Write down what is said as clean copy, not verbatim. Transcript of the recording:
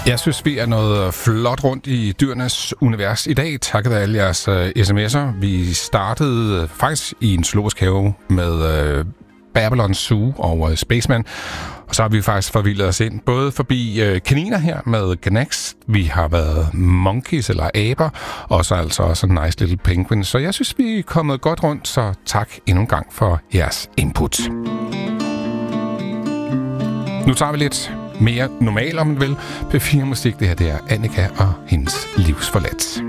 Jeg synes, vi er noget flot rundt i dyrenes univers i dag, takket af alle jeres sms'er. Vi startede faktisk i en zoologisk have med Babylon Zoo og Spaceman. Og så har vi faktisk forvildet os ind både forbi kaniner her med Gnax. Vi har været monkeys eller aber, og så altså også en nice little penguin. Så jeg synes, vi er kommet godt rundt, så tak endnu en gang for jeres input. Nu tager vi lidt mere normal, om man vil. P4 Musik, det her, det er Annika og hendes livsforladt.